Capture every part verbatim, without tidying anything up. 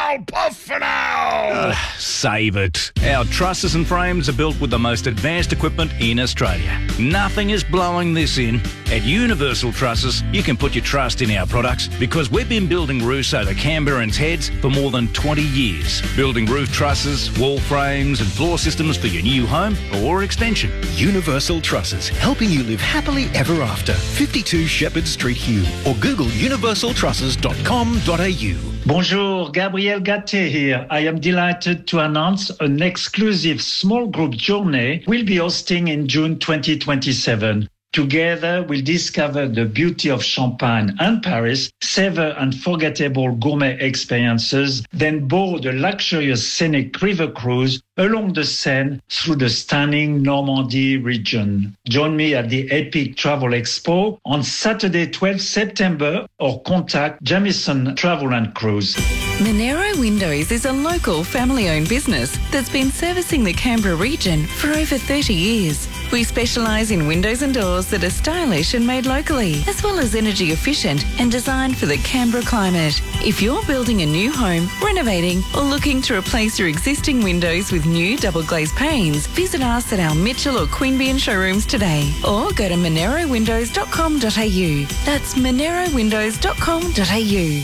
I'll puff for now. Uh, save it. Our trusses and frames are built with the most advanced equipment in Australia. Nothing is blowing this in. At Universal Trusses, you can put your trust in our products because we've been building roofs over Canberrans' heads for more than twenty years. Building roof trusses, wall frames and floor systems for your new home or extension. Universal Trusses, helping you live happily ever after. fifty-two Shepherd Street, Hume, or Google universal trusses dot com dot a u. Bonjour, Gabriel Gatte here. I am delighted to announce an exclusive small group journey we'll be hosting in June twenty twenty-seven. Together, we'll discover the beauty of Champagne and Paris, savor unforgettable gourmet experiences, then board a luxurious scenic river cruise along the Seine through the stunning Normandy region. Join me at the Epic Travel Expo on Saturday, twelfth September, or contact Jamieson Travel and Cruise. Monero Windows is a local family-owned business that's been servicing the Canberra region for over thirty years. We specialise in windows and doors that are stylish and made locally, as well as energy efficient and designed for the Canberra climate. If you're building a new home, renovating, or looking to replace your existing windows with new double glazed panes, visit us at our Mitchell or Queanbeyan showrooms today, or go to monero windows dot com dot a u. That's monero windows dot com dot a u.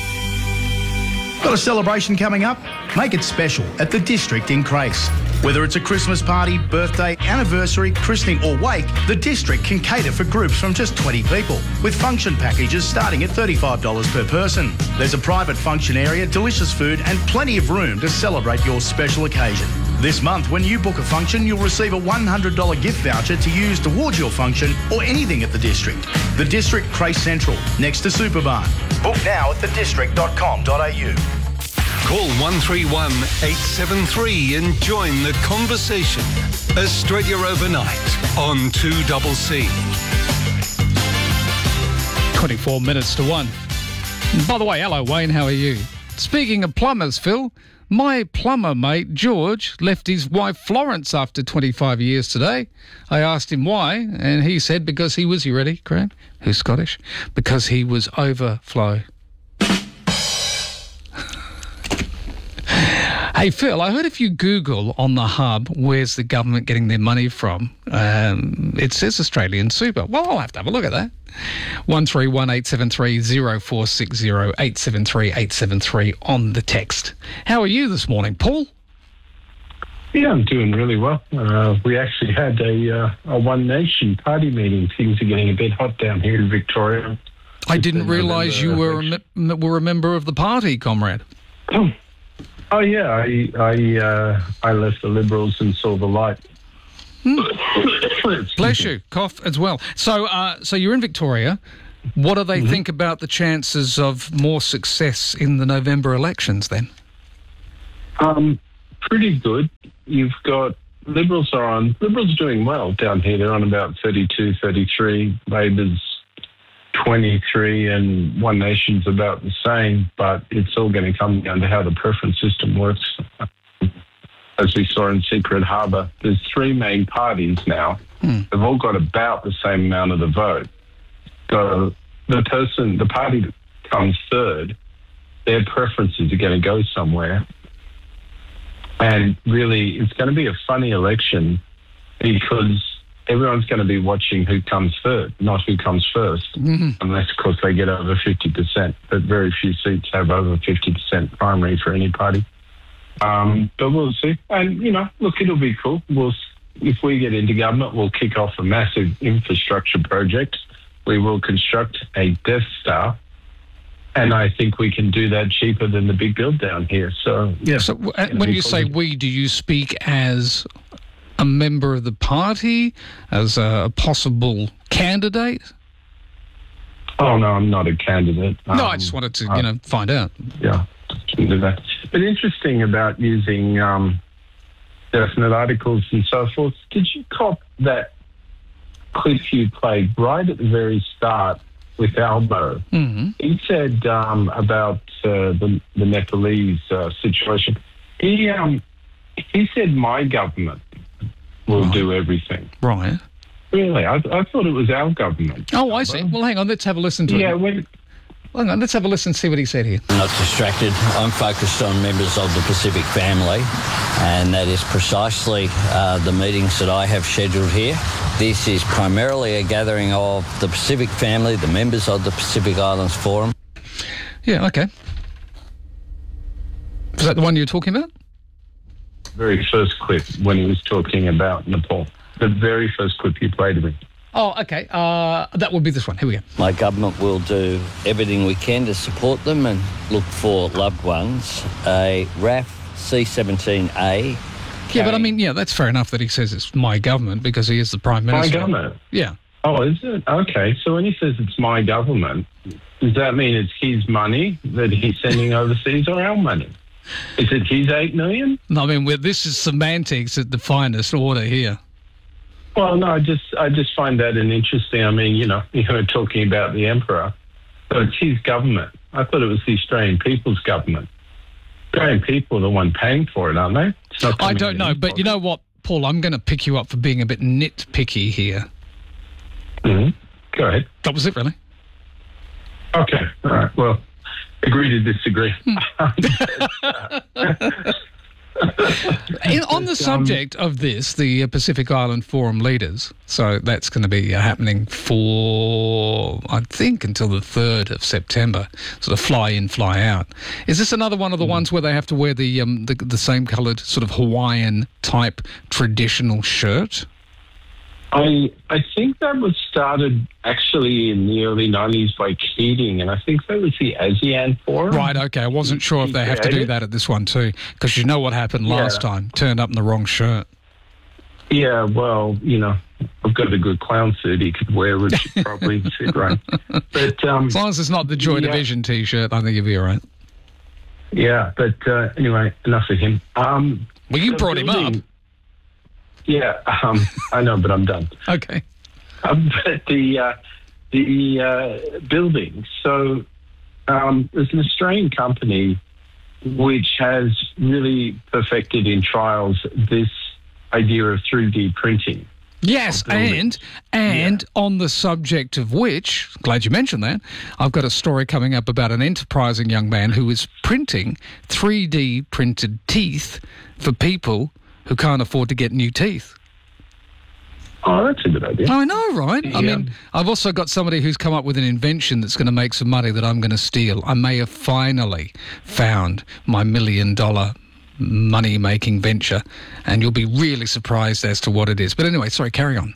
Got a celebration coming up? Make it special at the District in Crace. Whether it's a Christmas party, birthday, anniversary, christening or wake, the District can cater for groups from just twenty people, with function packages starting at thirty-five dollars per person. There's a private function area, delicious food and plenty of room to celebrate your special occasion. This month, when you book a function, you'll receive a one hundred dollars gift voucher to use towards your function or anything at the District. The District Crace Central, next to Superbarn. Book now at the district dot com dot a u. Call one three one, eight seven three and join the conversation. Australia Overnight on two C C. twenty-four minutes to one. By the way, hello Wayne, how are you? Speaking of plumbers, Phil, my plumber mate George left his wife Florence after twenty-five years today. I asked him why, and he said because he was, you ready, Graham? Who's Scottish? Because he was overflow. Hey, Phil, I heard if you Google on the hub, where's the government getting their money from, um, it says Australian Super. Well, I'll have to have a look at that. one three one, eight seven three, zero four six zero, eight seven three, eight seven three on the text. How are you this morning, Paul? Yeah, I'm doing really well. Uh, we actually had a, uh, a One Nation party meeting. Things are getting a bit hot down here in Victoria. I didn't realise you were a, me- were a member of the party, comrade. Oh. Oh yeah, I I uh, I left the Liberals and saw the light. Mm. Bless you, cough as well. So, uh, so you're in Victoria. What do they mm-hmm. think about the chances of more success in the November elections? Then, um, pretty good. You've got Liberals are on. Liberals are doing well down here. They're on about thirty-two, thirty-three. Labor's twenty-three and One Nation's about the same, but it's all going to come down to how the preference system works. As we saw in Secret Harbour, there's three main parties now. Hmm. They've all got about the same amount of the vote. So the person, the party that comes third, their preferences are going to go somewhere. And really, it's going to be a funny election because everyone's going to be watching who comes third, not who comes first, mm-hmm. unless, of course, they get over fifty percent. But very few seats have over fifty percent primary for any party. Um, but we'll see. And, you know, look, it'll be cool. We'll, if we get into government, we'll kick off a massive infrastructure project. We will construct a Death Star. And I think we can do that cheaper than the big build down here. So, yeah. So uh, when you say we, do you speak as a member of the party, as a possible candidate? Oh, no, I'm not a candidate. No, um, I just wanted to, you uh, know, find out. Yeah, can do that. But interesting about using um, definite articles and so forth, did you cop that clip you played right at the very start with Albo? Mm-hmm. He said um, about uh, the, the Nepalese uh, situation. He, um, he said, my government will right. do everything. Right. Really? I, I thought it was our government. Oh, I see. Well, hang on. Let's have a listen to yeah, it. When, hang on, let's have a listen and see what he said here. I'm not distracted. I'm focused on members of the Pacific family, and that is precisely uh, the meetings that I have scheduled here. This is primarily a gathering of the Pacific family, the members of the Pacific Islands Forum. Yeah, okay. Was that the one you were talking about? Very first clip when he was talking about Nepal. The very first clip you played of me. Oh, okay. Uh, that would be this one. Here we go. My government will do everything we can to support them and look for loved ones. A R A F C seventeen A. Yeah, but I mean, yeah, that's fair enough that he says it's my government because he is the Prime Minister. My government? Yeah. Oh, is it? Okay. So when he says it's my government, does that mean it's his money that he's sending overseas or our money? Is it his eight million? No, I mean, we're, this is semantics at the finest order here. Well, no, I just I just find that an interesting. I mean, you know, you were talking about the emperor, so it's his government. I thought it was the Australian people's government. Australian people are the one paying for it, aren't they? It's not I don't know, but you know what, Paul? I'm going to pick you up for being a bit nitpicky here. Mm-hmm. Go ahead. That was it, really. Okay. All right. Well, agree to disagree. In, on the subject of this, the uh, Pacific Island Forum leaders, so that's going to be uh, happening for, I think, until the third of September, sort of fly in, fly out. Is this another one of the mm. ones where they have to wear the, um, the the same coloured sort of Hawaiian type traditional shirt? I I think that was started actually in the early nineties by Keating, and I think that was the ASEAN Forum. Right, okay. I wasn't sure if they have to do that at this one too, because you know what happened last yeah. time. Turned up in the wrong shirt. Yeah, well, you know, I've got a good clown suit he could wear, which would probably fit right. But, um, as long as it's not the Joy yeah. Division T-shirt, I think you'll be all right. Yeah, but uh, anyway, enough of him. Um, well, you brought building, him up. Yeah, um, I know, but I'm done. Okay. Um, but the uh, the uh, building. So um, there's an Australian company which has really perfected in trials this idea of three D printing. Yes, and and yeah. on the subject of which, glad you mentioned that, I've got a story coming up about an enterprising young man who is printing three D printed teeth for people who can't afford to get new teeth. Oh, that's a good idea. I know, right? Yeah. I mean, I've also got somebody who's come up with an invention that's going to make some money that I'm going to steal. I may have finally found my million-dollar money-making venture, and you'll be really surprised as to what it is. But anyway, sorry, carry on.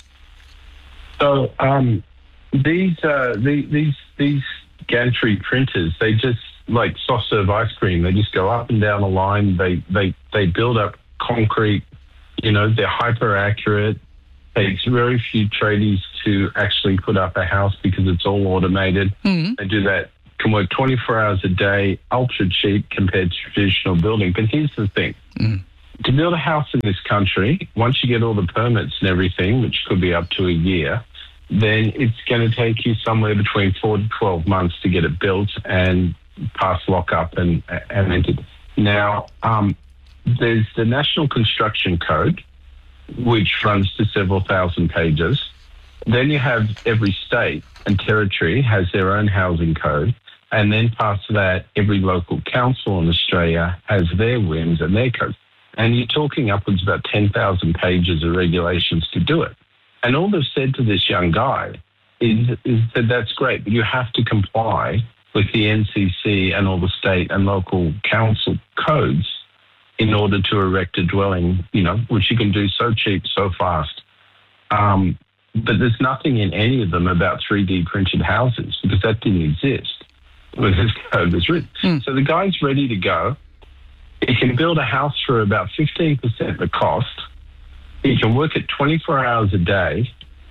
So um, these uh, the, these these gantry printers, they just like soft serve ice cream. They just go up and down a line. They they they build up concrete, you know, they're hyper accurate. Takes very few tradies to actually put up a house because it's all automated. Mm-hmm. They do that, can work twenty-four hours a day, ultra cheap compared to traditional building. But here's the thing. Mm. To build a house in this country, once you get all the permits and everything, which could be up to a year, then it's going to take you somewhere between four to twelve months to get it built and pass lockup and, and entered. Now, um, there's the National Construction Code, which runs to several thousand pages. Then you have every state and territory has their own housing code. And then past that, every local council in Australia has their W I Ms and their codes. And you're talking upwards about ten thousand pages of regulations to do it. And all they've said to this young guy is, is that that's great, but you have to comply with the N C C and all the state and local council codes in order to erect a dwelling, you know, which you can do so cheap, so fast. Um, but there's nothing in any of them about three D printed houses because that didn't exist when this code was written. Mm. So the guy's ready to go. He can build a house for about fifteen percent the cost. He can work it twenty-four hours a day,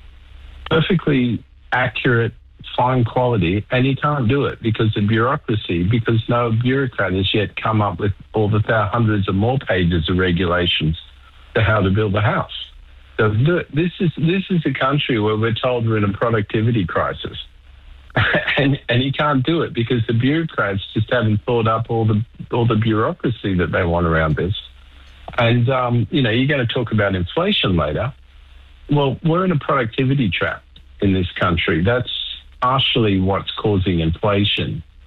perfectly accurate, fine quality, and he can't do it because of bureaucracy, because no bureaucrat has yet come up with all the th- hundreds of more pages of regulations to how to build a house. So this is this is a country where we're told we're in a productivity crisis. and and he can't do it because the bureaucrats just haven't thought up all the all the bureaucracy that they want around this. And, um, you know, you're going to talk about inflation later. Well, we're in a productivity trap in this country. That's partially what's causing inflation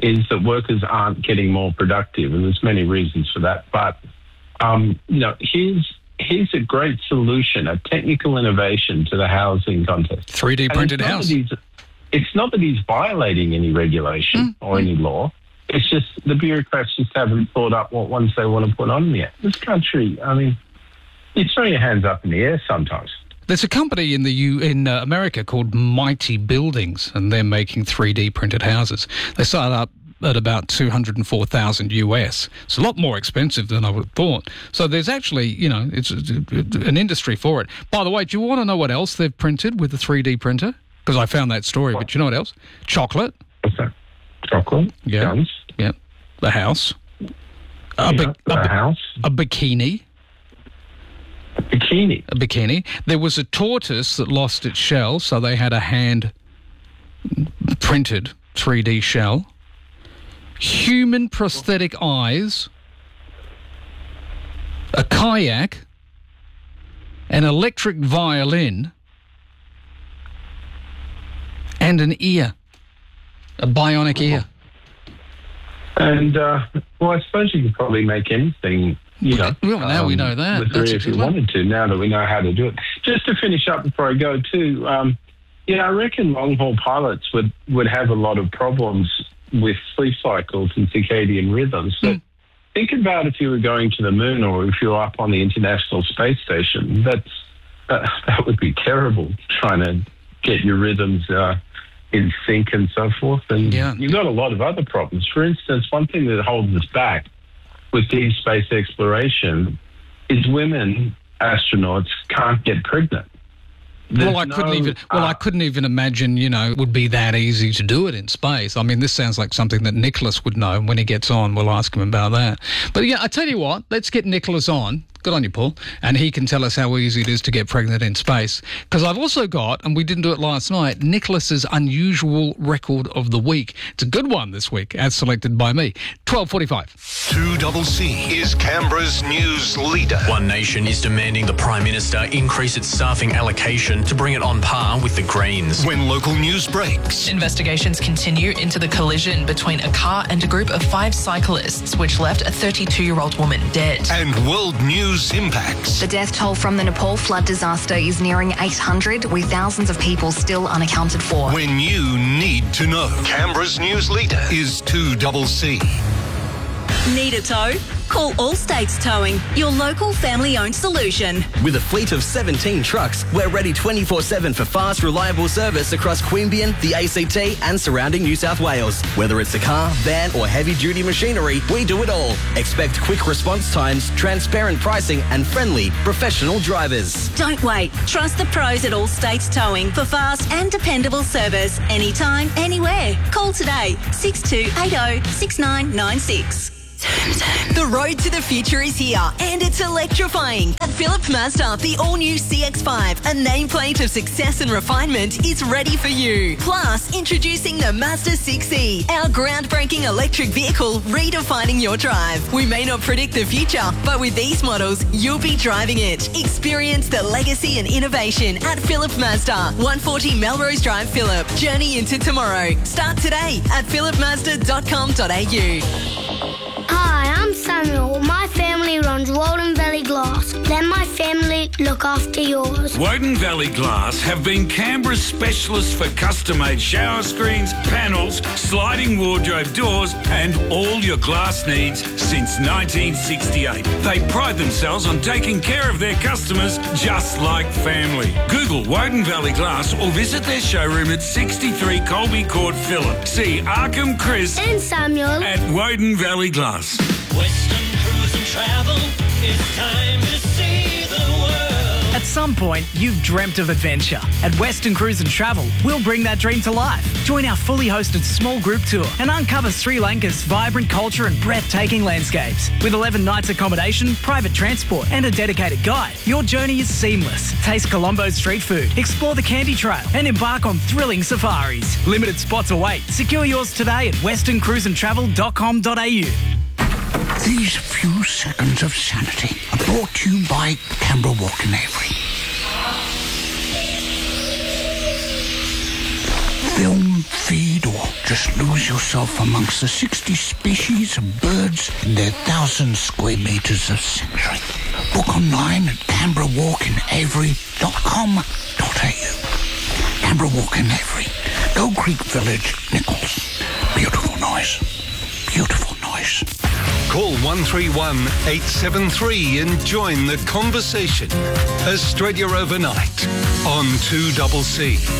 is that workers aren't getting more productive, and there's many reasons for that. But, um, you know, here's, here's a great solution, a technical innovation to the housing context. three D printed it's house. Not it's not that he's violating any regulation mm. or any law. It's just the bureaucrats just haven't thought up what ones they want to put on there. This country, I mean, you throw your hands up in the air sometimes. There's a company in the U in uh, America called Mighty Buildings, and they're making three D printed houses. They started up at about two hundred four thousand U S. It's a lot more expensive than I would have thought. So there's actually, you know, it's an industry for it. By the way, do you want to know what else they've printed with the three D printer? Because I found that story, what? But you know what else? Chocolate. What's that? Chocolate? Yeah. Guns? Yeah. The house. Yeah, A, bi- the a, house. A bikini. A bikini. A bikini. There was a tortoise that lost its shell, so they had a hand printed three D shell. Human prosthetic eyes. A kayak. An electric violin. And an ear. A bionic ear. And, uh, well, I suppose you could probably make anything, you know. Well, now um, we know that. With three if you wanted to, now that we know how to do it. Just to finish up before I go, too, um, you know, I reckon long-haul pilots would, would have a lot of problems with sleep cycles and circadian rhythms. But mm. think about if you were going to the moon or if you were up on the International Space Station. That's, uh, that would be terrible, trying to get your rhythms uh, in sync and so forth. And yeah. you've got a lot of other problems. For instance, one thing that holds us back with deep space exploration is women astronauts can't get pregnant. There's well, I couldn't no, even. Well, uh, I couldn't even imagine. You know, it would be that easy to do it in space. I mean, this sounds like something that Nicholas would know. When he gets on, we'll ask him about that. But yeah, I tell you what, let's get Nicholas on. Good on you, Paul. And he can tell us how easy it is to get pregnant in space. Because I've also got, and we didn't do it last night, Nicholas's unusual record of the week. It's a good one this week, as selected by me. twelve forty-five. two double C is Canberra's news leader. One Nation is demanding the Prime Minister increase its staffing allocation to bring it on par with the Greens. When local news breaks. Investigations continue into the collision between a car and a group of five cyclists, which left a thirty-two-year-old woman dead. And world news impacts. The death toll from the Nepal flood disaster is nearing eight hundred, with thousands of people still unaccounted for. When you need to know. Canberra's news leader is two double C. Need a tow? Call All States Towing, your local family-owned solution. With a fleet of seventeen trucks, we're ready twenty-four seven for fast, reliable service across Queanbeyan, the A C T and surrounding New South Wales. Whether it's a car, van or heavy-duty machinery, we do it all. Expect quick response times, transparent pricing and friendly, professional drivers. Don't wait. Trust the pros at All States Towing for fast and dependable service anytime, anywhere. Call today, six two eight zero, six nine nine six. The road to the future is here, and it's electrifying. At Phillip Mazda, the all-new C X five, a nameplate of success and refinement, is ready for you. Plus, introducing the Mazda six E, our groundbreaking electric vehicle redefining your drive. We may not predict the future, but with these models, you'll be driving it. Experience the legacy and innovation at Phillip Mazda, one forty Melrose Drive, Phillip. Journey into tomorrow. Start today at phillip mazda dot com dot a u. Hi, I'm Samuel. My family runs Walden Valley Glass. Let my family look after yours. Woden Valley Glass have been Canberra's specialists for custom-made shower screens, panels, sliding wardrobe doors and all your glass needs since nineteen sixty-eight. They pride themselves on taking care of their customers just like family. Google Woden Valley Glass or visit their showroom at sixty-three Colby Court, Phillip. See Arkham Chris and Samuel at Woden Valley Glass. Western Cruise and Travel, it's time to see the world. At some point, you've dreamt of adventure. At Western Cruise and Travel, we'll bring that dream to life. Join our fully hosted small group tour and uncover Sri Lanka's vibrant culture and breathtaking landscapes. With eleven nights accommodation, private transport and a dedicated guide, your journey is seamless. Taste Colombo's street food, explore the Candy Trail and embark on thrilling safaris. Limited spots await. Secure yours today at western cruise and travel dot com dot a u. These few seconds of sanity are brought to you by Canberra Walk and Avery. Film feed or just lose yourself amongst the sixty species of birds in their thousand square metres of sanctuary. Book online at canberra walk in avery dot com dot a u. Canberra Walk in Avery, Gold Creek Village, Nichols. Beautiful noise. Beautiful noise. Call one three one, eight seven three and join the conversation. Australia Overnight on two C C.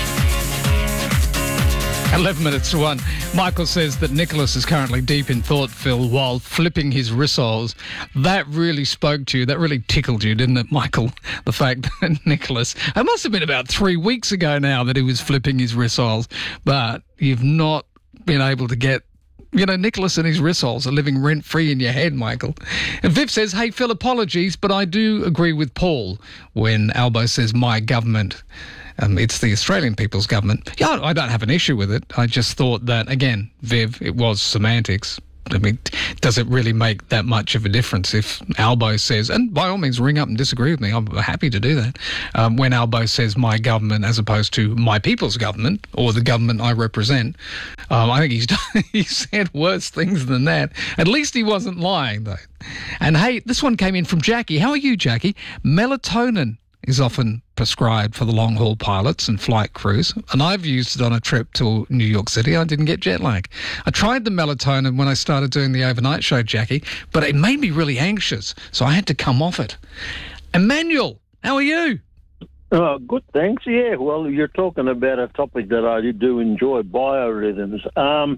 eleven minutes to one. Michael says that Nicholas is currently deep in thought, Phil, while flipping his rissoles. That really spoke to you. That really tickled you, didn't it, Michael? The fact that Nicholas... It must have been about three weeks ago now that he was flipping his rissoles, but you've not been able to get... You know, Nicholas and his rissoles are living rent-free in your head, Michael. And Viv says, hey, Phil, apologies, but I do agree with Paul when Albo says my government... Um, it's the Australian People's Government. Yeah, I don't have an issue with it. I just thought that, again, Viv, it was semantics. I mean, does it really make that much of a difference if Albo says, and by all means ring up and disagree with me, I'm happy to do that, um, when Albo says my government as opposed to my people's government or the government I represent. Um, I think he's he said worse things than that. At least he wasn't lying, though. And hey, this one came in from Jackie. How are you, Jackie? Melatonin is often prescribed for the long-haul pilots and flight crews, and I've used it on a trip to New York City. I didn't get jet lag. I tried the melatonin when I started doing the overnight show, Jackie, but it made me really anxious, so I had to come off it. Emmanuel, how are you? Oh, good, thanks. Yeah, well, you're talking about a topic that I do enjoy, biorhythms. Um,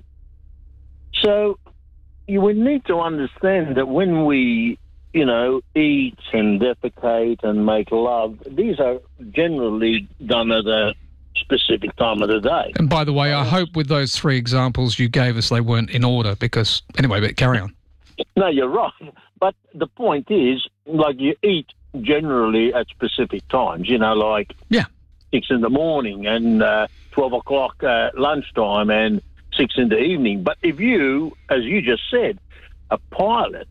so you would need to understand that when we you know, eat and defecate and make love, these are generally done at a specific time of the day. And by the way, I hope with those three examples you gave us, they weren't in order because, anyway, but carry on. No, you're right. But the point is, like, you eat generally at specific times, you know, like yeah. six in the morning and uh, twelve o'clock uh, lunchtime and six in the evening. But if you, as you just said, a pilot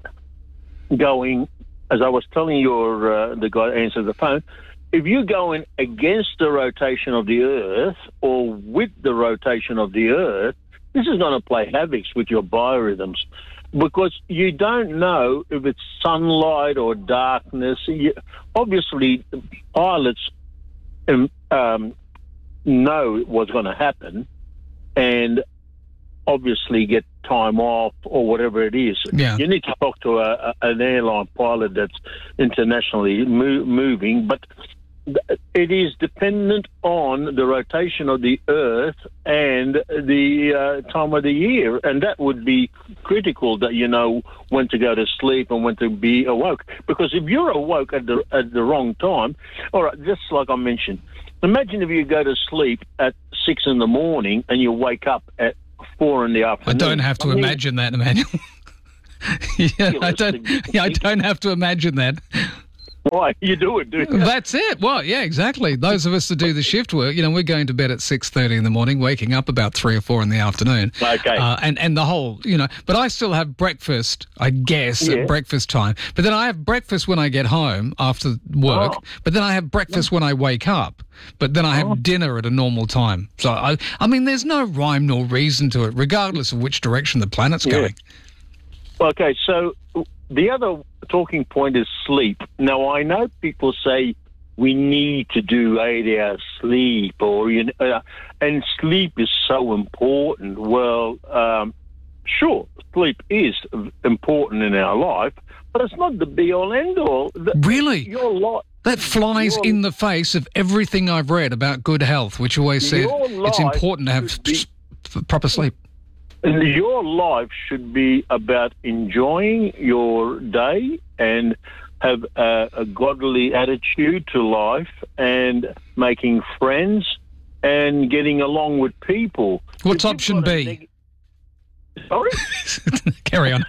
going, as I was telling your uh, the guy answered the phone, if you're going against the rotation of the Earth or with the rotation of the Earth, this is going to play havoc with your biorhythms because you don't know if it's sunlight or darkness. You, obviously, pilots um, um, know what's going to happen and obviously get time off or whatever it is. Yeah. You need to talk to a, a, an airline pilot that's internationally mo- moving, but it is dependent on the rotation of the Earth and the uh, time of the year, and that would be critical that you know when to go to sleep and when to be awoke. Because if you're awoke at the at the wrong time, all right, just like I mentioned, imagine if you go to sleep at six in the morning and you wake up at four in the afternoon. I don't have to I mean, imagine that, Emmanuel. yeah, I don't. Yeah, I don't have to imagine that. Why? You do it, do you? That's it. Well, yeah, exactly. Those of us that do the shift work, you know, we're going to bed at six thirty in the morning, waking up about three or four in the afternoon. Okay. Uh, and, and the whole, you know, but I still have breakfast, I guess, Yeah. at breakfast time. But then I have breakfast when I get home after work. Oh. But then I have breakfast when I wake up. But then I have Oh. dinner at a normal time. So, I, I mean, there's no rhyme nor reason to it, regardless of which direction the planet's Yeah. going. Okay, so the other talking point is sleep. Now, I know people say we need to do eight hours sleep, or you know, uh, and sleep is so important. Well, um, sure, sleep is important in our life, but it's not the be-all, end-all. The, Really? Your life. That flies Your- in the face of everything I've read about good health, which always said Your it's life important to have should be- s- f- proper sleep. And your life should be about enjoying your day and have a, a godly attitude to life and making friends and getting along with people. What's option B? Neg- Sorry? Carry on.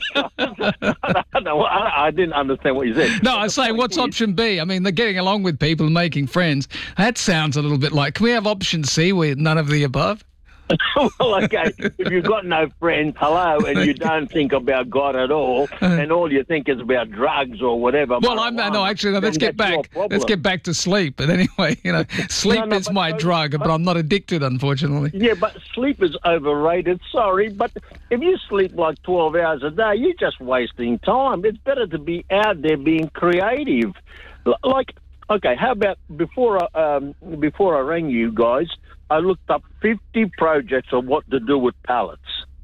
no, I, I didn't understand what you said. No, I say, what's option B? I mean, they're getting along with people, making friends. That sounds a little bit like, can we have option C where none of the above? Well, okay, if you've got no friends, hello, and you don't think about God at all, and all you think is about drugs or whatever. Well, I'm no, actually, no, let's get back. Let's get back to sleep. But anyway, you know, sleep No, no, is but- my but- drug, but, but- I'm not addicted, unfortunately. Yeah, but sleep is overrated, sorry, but if you sleep like twelve hours a day, you're just wasting time. It's better to be out there being creative. L- Like, okay, how about before I, um, before I rang you guys, I looked up fifty projects on what to do with pallets.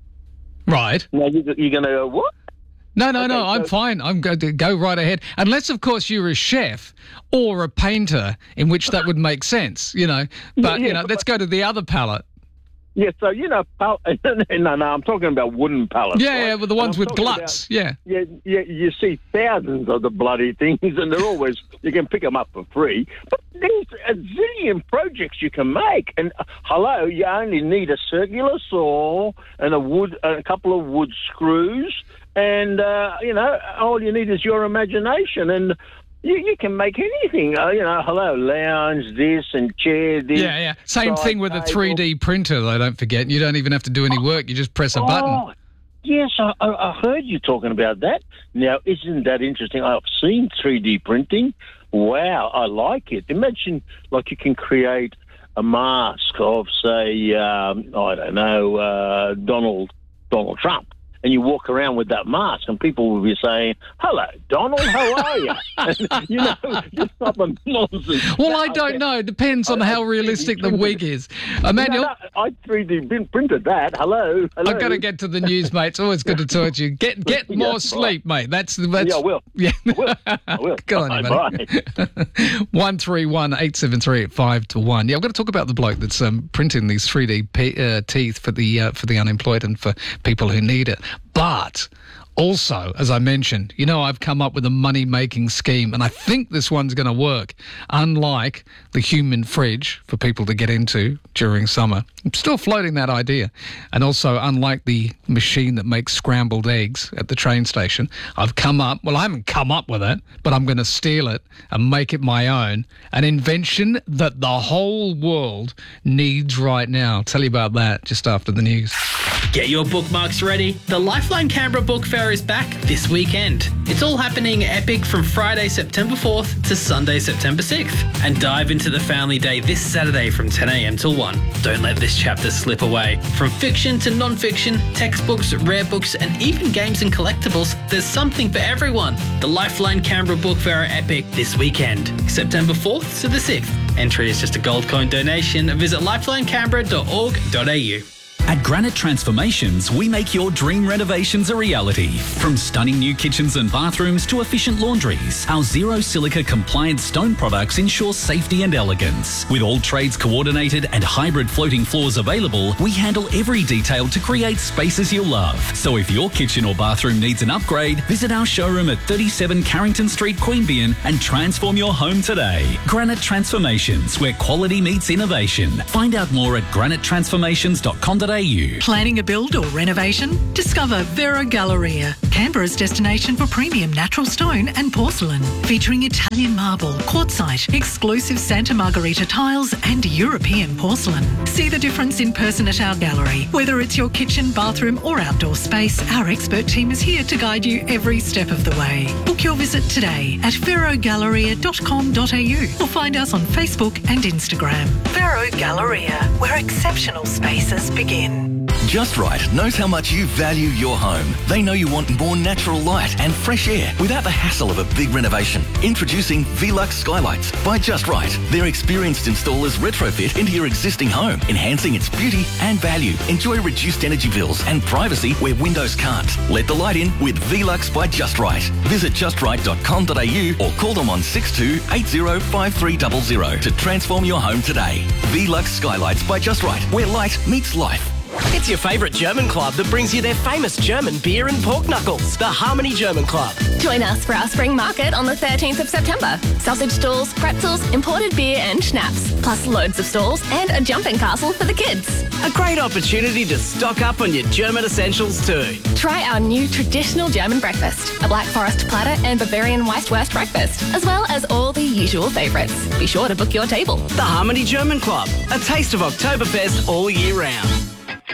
Right. Now, you, you're going to go, what? No, no, no, Okay, I'm so- fine. I'm going to go right ahead. Unless, of course, you're a chef or a painter, in which that would make sense, you know. But, Yeah, you know, but- let's go to the other palette. Yeah, so, you know, pal- no, no, I'm talking about wooden pallets. Yeah, right? yeah, well, the ones And I'm with talking gluts, yeah. Yeah, yeah, you see thousands of the bloody things, and they're always, you can pick them up for free. But there's a zillion projects you can make. And uh, hello, you only need a circular saw and a wood, a couple of wood screws, and, uh, you know, all you need is your imagination. And you, you can make anything. Uh, you know, hello, lounge, this, and chair, this. Yeah, yeah. Same side thing with a table. three D printer, though, don't forget. You don't even have to do any work. You just press a button. Oh, yes, I, I I heard you talking about that. Now, isn't that interesting? I've seen three D printing. Wow, I like it. Imagine, like, you can create a mask of, say, um, I don't know, uh, Donald Donald Trump. And you walk around with that mask, and people will be saying, "Hello, Donald, how are you?" And, you know, just stop the nonsense. Well, I don't know. It depends on how realistic the wig is. Emmanuel, No, no, I three D printed that. Hello, hello. I've got to get to the news, mate. It's always good to talk to you. Get get Yeah, more right. sleep, mate. That's that's. Yeah, I will. Yeah, I will. I will. Go on, Bye, buddy. One three one eight seven three at five to one. Yeah, I've got to talk about the bloke that's um, printing these three D p- uh, teeth for the uh, for the unemployed and for people who need it. But also, as I mentioned, you know, I've come up with a money-making scheme, and I think this one's going to work. Unlike the human fridge for people to get into during summer, I'm still floating that idea. And also, unlike the machine that makes scrambled eggs at the train station, I've come up, well, I haven't come up with it, but I'm going to steal it and make it my own. An invention that the whole world needs right now. I'll tell you about that just after the news. Get your bookmarks ready. The Lifeline Canberra Book Fair is back this weekend. It's all happening epic from Friday, September fourth to Sunday, September sixth. And dive into the Family Day this Saturday from ten a.m. till one. Don't let this chapter slip away. From fiction to non-fiction, textbooks, rare books, and even games and collectibles, there's something for everyone. The Lifeline Canberra Book Fair are epic this weekend, September fourth to the sixth. Entry is just a gold coin donation. Visit lifeline canberra dot org dot a u. At Granite Transformations, we make your dream renovations a reality. From stunning new kitchens and bathrooms to efficient laundries, our zero silica compliant stone products ensure safety and elegance. With all trades coordinated and hybrid floating floors available, we handle every detail to create spaces you'll love. So if your kitchen or bathroom needs an upgrade, visit our showroom at thirty-seven Carrington Street, Queanbeyan and transform your home today. Granite Transformations, where quality meets innovation. Find out more at granite transformations dot com dot a u. Planning a build or renovation? Discover Vero Galleria, Canberra's destination for premium natural stone and porcelain, featuring Italian marble, quartzite, exclusive Santa Margherita tiles and European porcelain. See the difference in person at our gallery. Whether it's your kitchen, bathroom or outdoor space, our expert team is here to guide you every step of the way. Book your visit today at vero galleria dot com dot a u or find us on Facebook and Instagram. Vero Galleria, where exceptional spaces begin. Just Right knows how much you value your home. They know you want more natural light and fresh air without the hassle of a big renovation. Introducing Velux Skylights by Just Right. Their experienced installers retrofit into your existing home, enhancing its beauty and value. Enjoy reduced energy bills and privacy where windows can't. Let the light in with Velux by Just Right. Visit just right dot com dot a u or call them on six two eight zero five three zero zero to transform your home today. Velux Skylights by Just Right, where light meets life. It's your favourite German club that brings you their famous German beer and pork knuckles, the Harmony German Club. Join us for our spring market on the thirteenth of September. Sausage stalls, pretzels, imported beer and schnapps, plus loads of stalls and a jumping castle for the kids. A great opportunity to stock up on your German essentials too. Try our new traditional German breakfast, a Black Forest platter and Bavarian Weisswurst breakfast, as well as all the usual favourites. Be sure to book your table. The Harmony German Club, a taste of Oktoberfest all year round.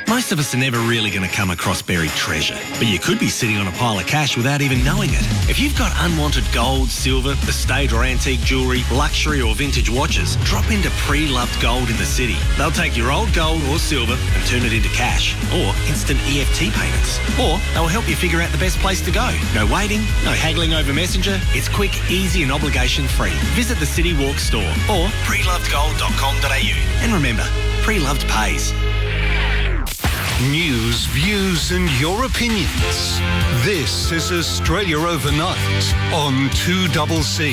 Most of us are never really going to come across buried treasure, but you could be sitting on a pile of cash without even knowing it. If you've got unwanted gold, silver, estate or antique jewellery, luxury or vintage watches, drop into Pre-Loved Gold in the city. They'll take your old gold or silver and turn it into cash or instant E F T payments. Or they'll help you figure out the best place to go. No waiting, no haggling over Messenger. It's quick, easy and obligation free. Visit the City Walk store or pre loved gold dot com dot a u. And remember, Pre-Loved pays. News, views and your opinions. This is Australia Overnight on two C C.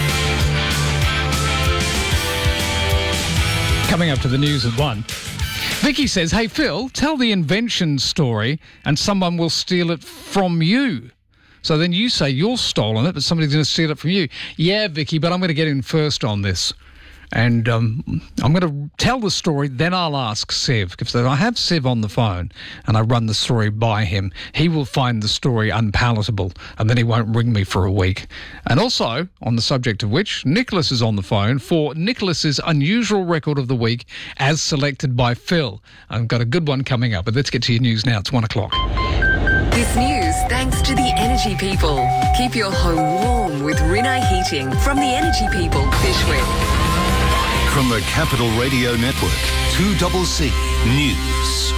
Coming up to the news at one. Vicky says, hey, Phil, tell the invention story and someone will steal it from you. So then you say you're stolen it, but somebody's going to steal it from you. Yeah, Vicky, but I'm going to get in first on this. And um, I'm going to tell the story, then I'll ask Sev. Because I have Sev on the phone and I run the story by him. He will find the story unpalatable and then he won't ring me for a week. And also, on the subject of which, Nicholas is on the phone for Nicholas's unusual record of the week as selected by Phil. I've got a good one coming up, but let's get to your news now. It's one o'clock. This news thanks to the Energy People. Keep your home warm with Rinnai Heating from the Energy People, Fishwick. From the Capital Radio Network, two C C News.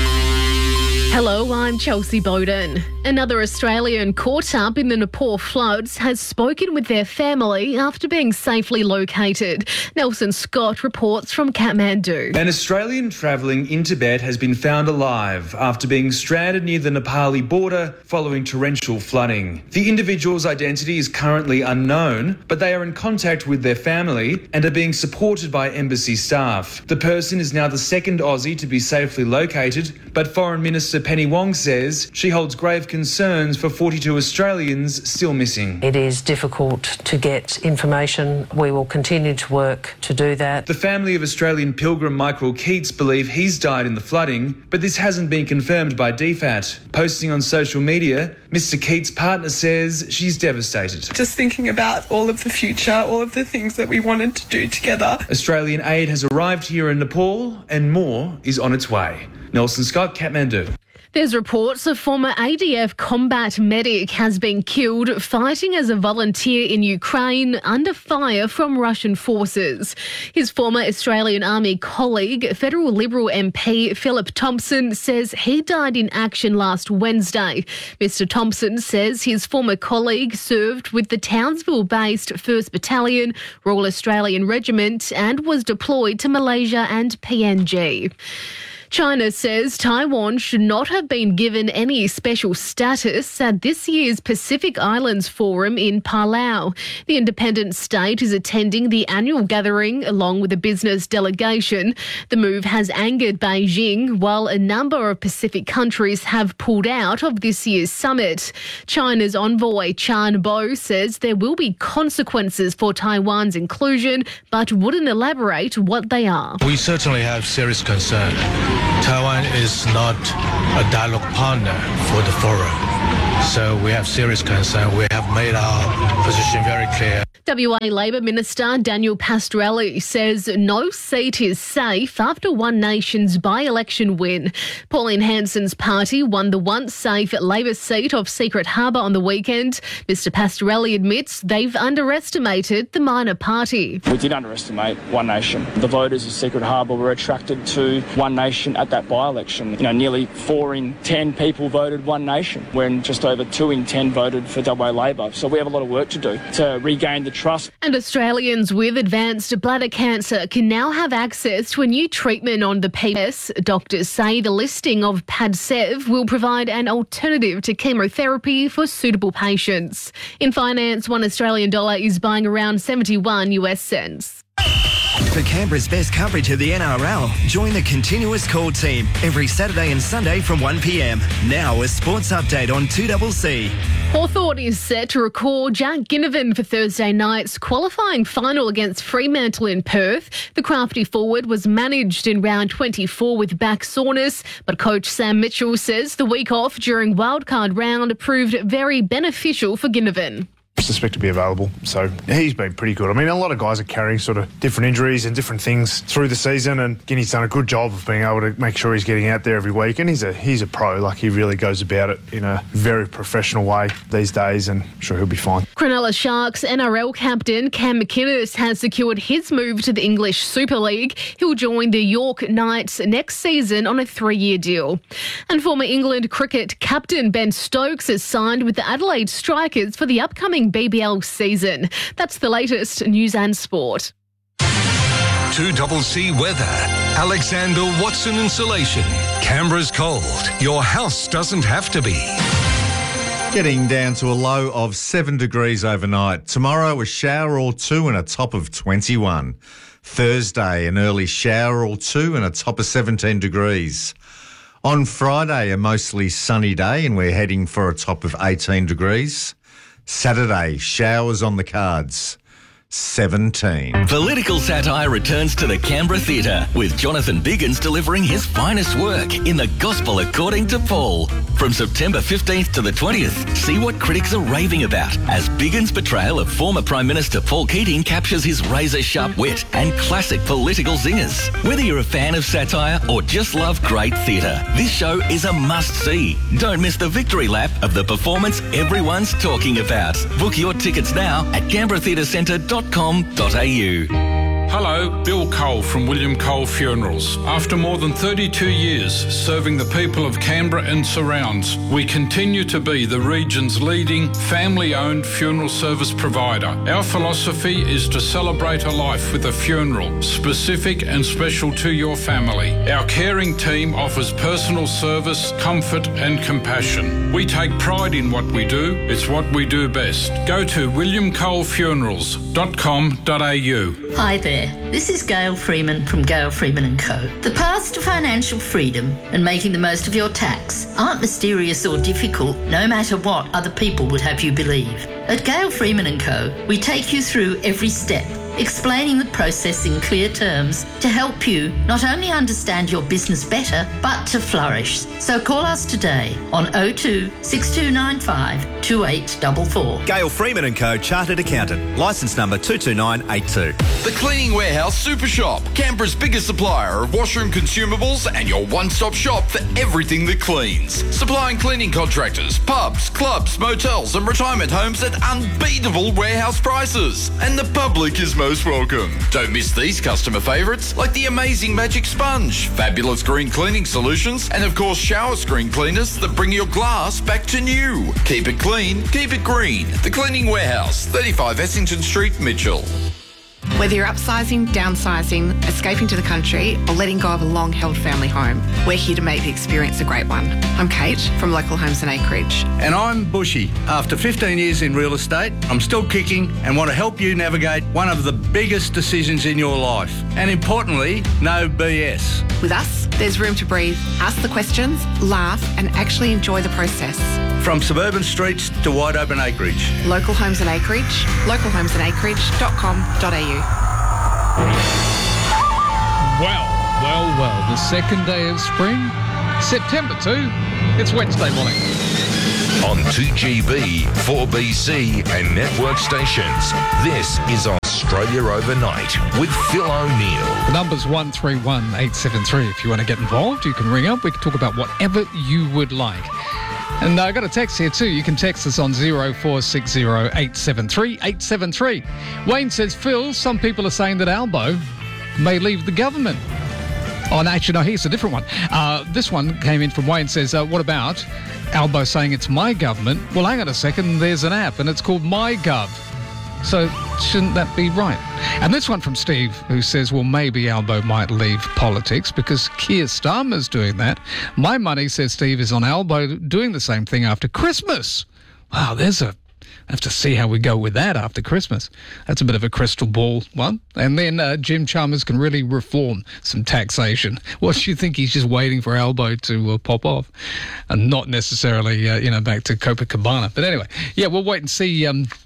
Hello, I'm Chelsea Bowden. Another Australian caught up in the Nepal floods has spoken with their family after being safely located. Nelson Scott reports from Kathmandu. An Australian travelling in Tibet has been found alive after being stranded near the Nepali border following torrential flooding. The individual's identity is currently unknown, but they are in contact with their family and are being supported by embassy staff. The person is now the second Aussie to be safely located, but Foreign Minister Penny Wong says she holds grave concerns for forty-two Australians still missing. It is difficult to get information. We will continue to work to do that. The family of Australian pilgrim Michael Keats believe he's died in the flooding, but this hasn't been confirmed by D FAT. Posting on social media, Mister Keats' partner says she's devastated. Just thinking about all of the future, all of the things that we wanted to do together. Australian aid has arrived here in Nepal and more is on its way. Nelson Scott, Kathmandu. There's reports a former A D F combat medic has been killed fighting as a volunteer in Ukraine under fire from Russian forces. His former Australian Army colleague, Federal Liberal M P Philip Thompson, says he died in action last Wednesday. Mister Thompson says his former colleague served with the Townsville-based first Battalion, Royal Australian Regiment, and was deployed to Malaysia and P N G. China says Taiwan should not have been given any special status at this year's Pacific Islands Forum in Palau. The independent state is attending the annual gathering along with a business delegation. The move has angered Beijing, while a number of Pacific countries have pulled out of this year's summit. China's envoy Chan Bo says there will be consequences for Taiwan's inclusion, but wouldn't elaborate what they are. We certainly have serious concern. Taiwan is not a dialogue partner for the forum, so we have serious concern. We have made our position very clear. W A Labor Minister Daniel Pastorelli says no seat is safe after One Nation's by-election win. Pauline Hanson's party won the once safe Labor seat of Secret Harbour on the weekend. Mister Pastorelli admits they've underestimated the minor party. We did underestimate One Nation. The voters of Secret Harbour were attracted to One Nation at that by-election. You know, nearly four in ten people voted One Nation, when just over two in ten voted for W A Labor. So we have a lot of work to do to regain the trust. And Australians with advanced bladder cancer can now have access to a new treatment on the P B S. Doctors say the listing of Padcev will provide an alternative to chemotherapy for suitable patients. In finance, one Australian dollar is buying around seventy-one US cents. For Canberra's best coverage of the N R L, join the Continuous Call team every Saturday and Sunday from one p m. Now a sports update on two C C. Hawthorn is set to record Jack Ginnivan for Thursday night's qualifying final against Fremantle in Perth. The crafty forward was managed in round twenty-four with back soreness, but coach Sam Mitchell says the week off during wildcard round proved very beneficial for Ginnivan. suspect to be available. So he's been pretty good. I mean, a lot of guys are carrying sort of different injuries and different things through the season, and Guinea's done a good job of being able to make sure he's getting out there every week. And he's a he's a pro. Like, he really goes about it in a very professional way these days, and I'm sure he'll be fine. Cronulla Sharks N R L captain Cam McInnes has secured his move to the English Super League. He'll join the York Knights next season on a three-year deal. And former England cricket captain Ben Stokes has signed with the Adelaide Strikers for the upcoming B B L season. That's the latest news and sport. two C weather. Alexander Watson Insulation. Canberra's cold. Your house doesn't have to be. Getting down to a low of seven degrees overnight. Tomorrow, a shower or two and a top of twenty-one. Thursday, an early shower or two and a top of seventeen degrees. On Friday, a mostly sunny day, and we're heading for a top of eighteen degrees. Saturday, showers on the cards. seventeen. Political satire returns to the Canberra Theatre, with Jonathan Biggins delivering his finest work in The Gospel According to Paul. From September fifteenth to the twentieth, see what critics are raving about as Biggins' portrayal of former Prime Minister Paul Keating captures his razor-sharp wit and classic political zingers. Whether you're a fan of satire or just love great theatre, this show is a must-see. Don't miss the victory lap of the performance everyone's talking about. Book your tickets now at canberra theatre centre dot com dot a u. Hello, Bill Cole from William Cole Funerals. After more than thirty-two years serving the people of Canberra and surrounds, we continue to be the region's leading family-owned funeral service provider. Our philosophy is to celebrate a life with a funeral, specific and special to your family. Our caring team offers personal service, comfort and compassion. We take pride in what we do. It's what we do best. Go to william cole funerals dot com dot a u. Hi there. This is Gail Freeman from Gail Freeman and Co. The paths to financial freedom and making the most of your tax aren't mysterious or difficult, no matter what other people would have you believe. At Gail Freeman and Co, we take you through every step, explaining the process in clear terms to help you not only understand your business better, but to flourish. So call us today on oh two, six two nine five, two eight four four. Gail Freeman and Co, Chartered Accountant, licence number two two nine eight two. The Cleaning Warehouse Super Shop, Canberra's biggest supplier of washroom consumables and your one-stop shop for everything that cleans. Supplying cleaning contractors, pubs, clubs, motels and retirement homes at unbeatable warehouse prices. And the public is most welcome. Don't miss these customer favourites like the amazing Magic Sponge, fabulous green cleaning solutions, and of course shower screen cleaners that bring your glass back to new. Keep it clean, keep it green. The Cleaning Warehouse, thirty-five Essington Street, Mitchell. Whether you're upsizing, downsizing, escaping to the country, or letting go of a long-held family home, we're here to make the experience a great one. I'm Kate from Local Homes and Acreage. And I'm Bushy. After fifteen years in real estate, I'm still kicking and want to help you navigate one of the biggest decisions in your life. And importantly, no B S. With us, there's room to breathe, ask the questions, laugh, and actually enjoy the process. From suburban streets to wide open acreage. Local Homes and Acreage, local homes and acreage dot com dot a u. Well, well, well, the second day of spring, September second, it's Wednesday morning. On two G B, four B C and network stations, this is Australia Overnight with Phil O'Neill. The number's one three one eight seven three. If you want to get involved, you can ring up. We can talk about whatever you would like. And I got a text here too. You can text us on zero four six zero eight seven three eight seven three. Wayne says, Phil, some people are saying that Albo may leave the government. Oh, no, actually, no, here's a different one. Uh, this one came in from Wayne, says, uh, what about Albo saying it's my government? Well, hang on a second, there's an app and it's called MyGov. So shouldn't that be right? And this one from Steve, who says, well, maybe Albo might leave politics because Keir Starmer's doing that. My money, says Steve, is on Albo doing the same thing after Christmas. Wow, there's a... I have to see how we go with that after Christmas. That's a bit of a crystal ball one. And then uh, Jim Chalmers can really reform some taxation. What do you think? He's just waiting for Albo to uh, pop off and not necessarily, uh, you know, back to Copacabana. But anyway, yeah, we'll wait and see... Um,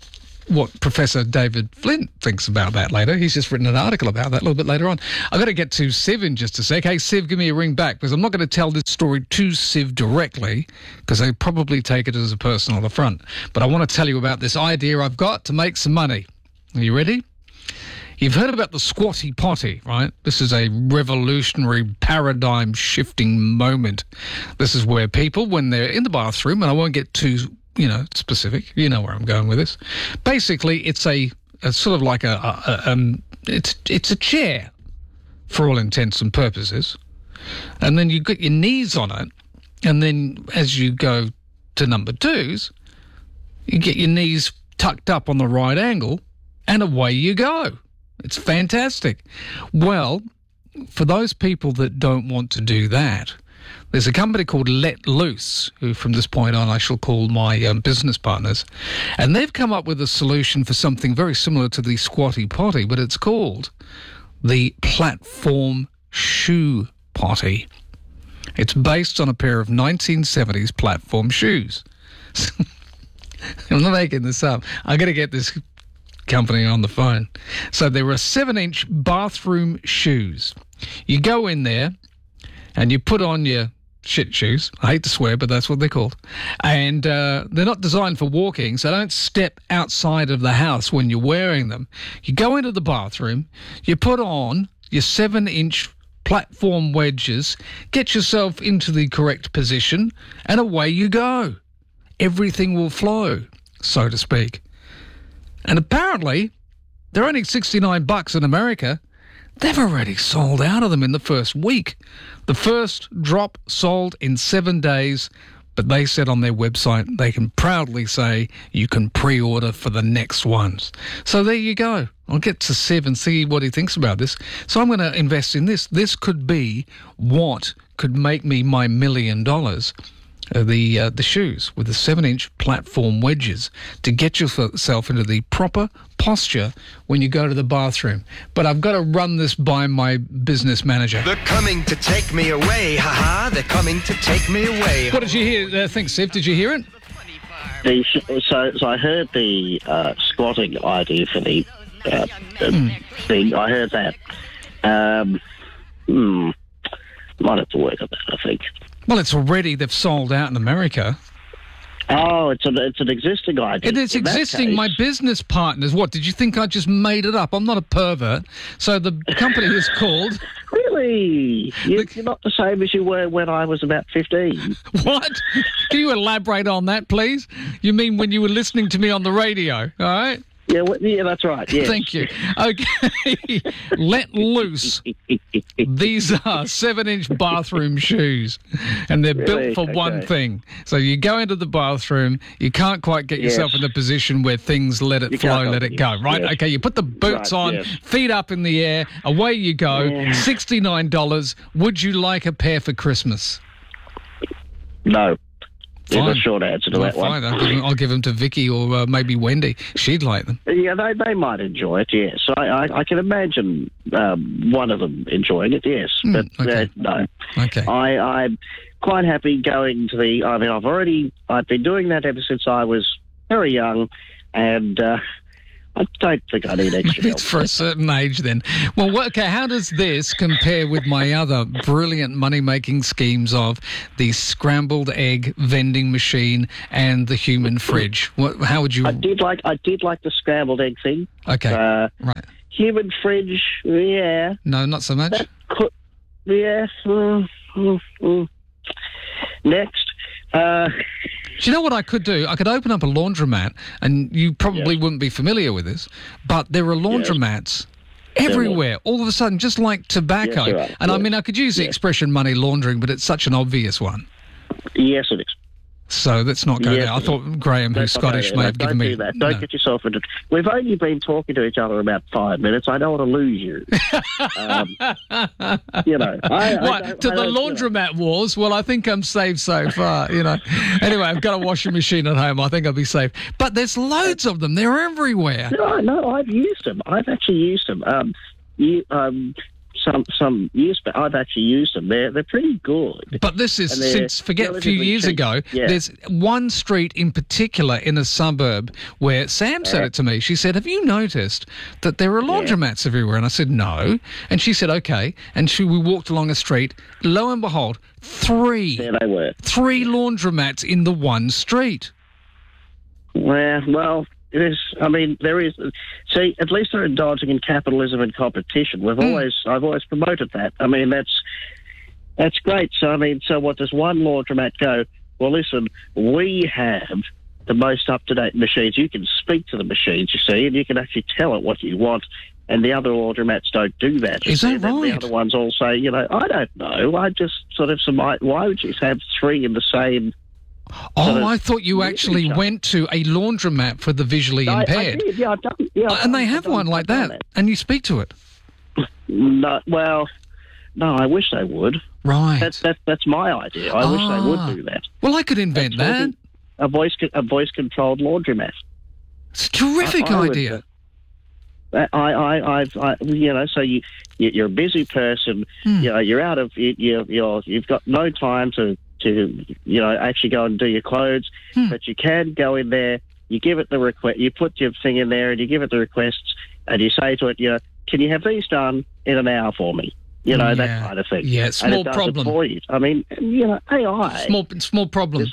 what Professor David Flint thinks about that later. He's just written an article about that a little bit later on. I've got to get to Siv in just a sec. Hey, Siv, give me a ring back, because I'm not going to tell this story to Siv directly, because they probably take it as a personal affront. But I want to tell you about this idea I've got to make some money. Are you ready? You've heard about the squatty potty, right? This is a revolutionary paradigm-shifting moment. This is where people, when they're in the bathroom, and I won't get too, you know, specific. You know where I'm going with this. Basically, it's a, a sort of like a, a, a um, it's it's a chair, for all intents and purposes, and then you get your knees on it, and then as you go to number twos, you get your knees tucked up on the right angle, and away you go. It's fantastic. Well, for those people that don't want to do that, there's a company called Let Loose, who from this point on I shall call my um, business partners, and they've come up with a solution for something very similar to the squatty potty, but it's called the platform shoe potty. It's based on a pair of nineteen seventies platform shoes. I'm not making this up. I'm going to get this company on the phone. So there are seven-inch bathroom shoes. You go in there and you put on your shit shoes. I hate to swear, but that's what they're called. And uh, they're not designed for walking, so don't step outside of the house when you're wearing them. You go into the bathroom, you put on your seven-inch platform wedges, get yourself into the correct position, and away you go. Everything will flow, so to speak. And apparently, they're only sixty-nine bucks in America. They've already sold out of them in the first week. The first drop sold in seven days, but they said on their website they can proudly say you can pre-order for the next ones. So there you go. I'll get to Siv and see what he thinks about this. So I'm going to invest in this. This could be what could make me my million dollars. Uh, the uh, the shoes with the seven-inch platform wedges to get yourself into the proper posture when you go to the bathroom. But I've got to run this by my business manager. They're coming to take me away, haha. They're coming to take me away. What did you hear? Uh, think, Siv? Did you hear it? The, so, so I heard the uh, squatting idea for the uh, mm. thing. I heard that. Um, hmm, might have to work on that, I think. Well, it's already, they've sold out in America. Oh, it's, a, it's an existing idea. It is existing. My business partners, what, did you think I just made it up? I'm not a pervert. So the company is called... Really? You're, you're not the same as you were when I was about fifteen. What? Can you elaborate on that, please? You mean when you were listening to me on the radio, all right? Yeah, well, yeah, that's right. Yes. Thank you. Okay, Let Loose. These are seven-inch bathroom shoes, and they're Really? built for Okay. one thing. So you go into the bathroom, you can't quite get yourself Yes. in a position where things let it You flow, can't let go- it go, right? yes. Okay, you put the boots Right, on, yes. feet up in the air, away you go. Yeah. sixty-nine dollars. Would you like a pair for Christmas? No. There's Fine. a short answer to Well, that one. fine. I'll give, them, I'll give them to Vicky or uh, maybe Wendy. She'd like them. Yeah, they they might enjoy it, yes. I, I, I can imagine um, one of them enjoying it, yes. Mm, but okay. uh, no. Okay. I, I'm quite happy going to the... I mean, I've already... I've been doing that ever since I was very young, and uh, I don't think I need extra help. It's for a certain age then. Well, what, okay, how does this compare with my other brilliant money-making schemes of the scrambled egg vending machine and the human fridge? What, how would you... I did like I did like the scrambled egg thing. Okay, Uh, right. human fridge, yeah. No, not so much? That could, yeah. Mm, mm, mm. Next. Uh, Do you know what I could do? I could open up a laundromat, and you probably wouldn't be familiar with this, but there are laundromats everywhere, all of a sudden, just like tobacco. Yes, there are. And I Yes. mean, I could use the Yes. expression money laundering, but it's such an obvious one. yes, it is. So let's not go Yes, there. I it is. thought Graham, who's Don't- Scottish, don't may do have that. given Don't me... do that. Don't no. get yourself into... We've only been talking to each other about five minutes. I don't want to lose you. um, you know. I, I What, don't- to I the don't- you know. laundromat wars? Well, I think I'm safe so far, you know. Anyway, I've got a washing machine at home. I think I'll be safe. But there's loads of them. They're everywhere. No, no, I've used them. I've actually used them. Um, you, um, some some years back. I've actually used them. They're they're pretty good. But this is And they're since forget a few relatively years cheap. ago. Yeah. There's one street in particular in a suburb where Sam said it to me. She said, "Have you noticed that there are laundromats everywhere?" And I said, "No." And she said, "Okay." And she we walked along a street. Lo and behold, three. There they were. Three laundromats in the one street. Well, well, it is. I mean, there is. See, at least they're indulging in capitalism and competition. We've Mm. always, I've always promoted that. I mean, that's that's great. So, I mean, so what does one laundromat go? Well, listen, we have the most up-to-date machines. You can speak to the machines, you see, and you can actually tell it what you want. And the other laundromats don't do that. Is See, that the- right? The other ones all say, you know, I don't know. I just sort of some. Why would you have three in the same? Oh, sort of I thought you actually went to a laundromat for the visually I- I impaired. did, yeah, I've done, yeah, I've and they done- have I've done- one like I've done that, and you speak to it. No, well, no, I wish they would. Right. That's that, that's my idea. I wish they Ah. would do that. Well, I could invent that. A voice a voice controlled laundromat. It's a terrific I- I would, idea. uh, I, I, I've, I, you know, so you, you you're a busy person. Hmm. You know, you're out of you, you, you're you've got no time to to you know actually go and do your clothes, Hmm. but you can go in there. You give it the request. You put your thing in there, and you give it the requests, and you say to it, you know, can you have these done in an hour for me? You know, Yeah. that kind of thing. Yeah, and small it does problem. It for you. I mean, you know, A I. Small, small problem.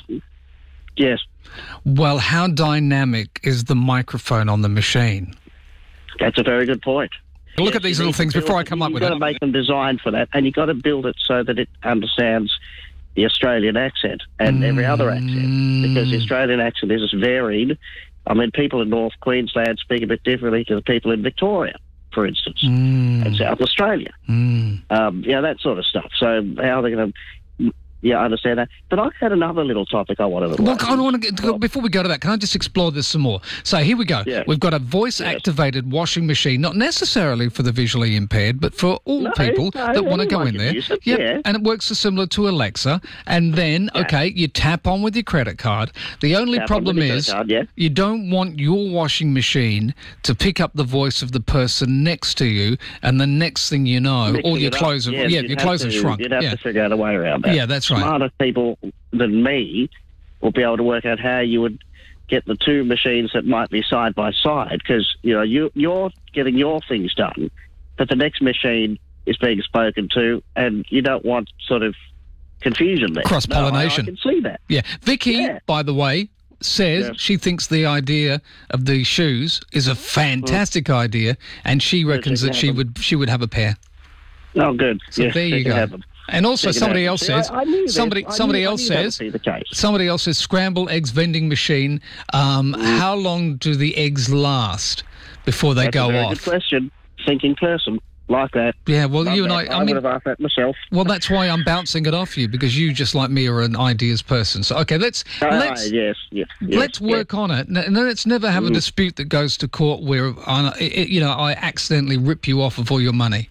Yes. Well, how dynamic is the microphone on the machine? That's a very good point. Look Yes, at these you little need to things build- before I come up you've with got it. to make them designed for that, and you've got to build it so that it understands the Australian accent and every other accent, because the Australian accent is varied. I mean, people in North Queensland speak a bit differently to the people in Victoria, for instance, and South Australia. Mm. Um, yeah, that sort of stuff. So how are they going to... Yeah, I understand that. But I had another little topic I wanted to... Look, I want to get, before we go to that, can I just explore this some more? So here we go. Yeah. We've got a voice-activated washing machine, not necessarily for the visually impaired, but for all No, people no, that want to go anyone in can there. use it, Yep. yeah. And it works similar to Alexa. And then, okay, you tap on with your credit card. The only Tap on problem with your is credit card, yeah. you don't want your washing machine to pick up the voice of the person next to you, and the next thing you know, Mixing all your it up. clothes have, Yes, yeah, you'd your have clothes to- have shrunk. You'd have yeah. to figure out a way around that. Yeah, that's right. Smarter people than me will be able to work out how you would get the two machines that might be side by side, because you know you you're getting your things done, but the next machine is being spoken to, and you don't want sort of confusion there. Cross-pollination. No, I, I can see that. Yeah. Vicky, by the way, says Yes. she thinks the idea of the shoes is a fantastic idea, and she reckons she that can she have would she would have a pair. Oh, good. So yes, there she you can go. have them. And also, She can somebody have else them. See, says I- I knew this. somebody I somebody knew- I else knew that would says be the case. somebody else says scrambled eggs vending machine. Um, How long do the eggs last before they That's go a very off? good question. Thinking person like that. Yeah, well, Love you and that. I. I would mean, have asked that myself. well, that's why I'm bouncing it off you, because you, just like me, are an ideas person. So, okay, let's Ah, let's yes, yes, yes, let's work on it. And let's never have a Mm. dispute that goes to court where I, it- you know I accidentally rip you off of all your money.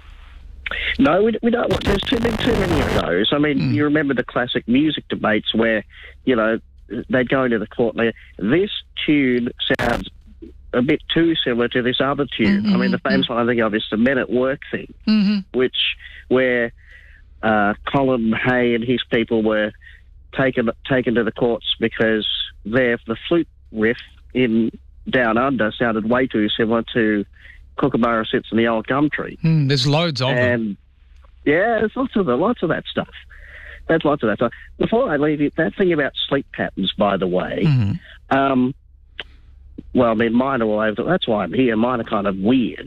No, we, we don't want. There's too been too many of those. I mean, Hmm. you remember the classic music debates where, you know, they'd go into the court and they, this tune sounds a bit too similar to this other tune. I mean, the famous one I think of is the Men at Work thing, Mm-hmm. which where uh, Colin Hay and his people were taken taken to the courts because their the flute riff in Down Under sounded way too similar to Kookaburra Sits in the Old Gum Tree. Mm, there's loads of them. And yeah, there's lots of the, lots of that stuff. There's lots of that stuff. Before I leave you, that thing about sleep patterns, by the way, Mhm. um, well, I mean, mine are all over. That's why I'm here. Mine are kind of weird.